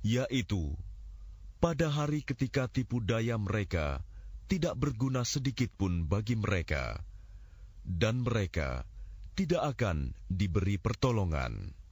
yaitu pada hari ketika tipu daya mereka tidak berguna sedikit pun bagi mereka, dan mereka tidak akan diberi pertolongan.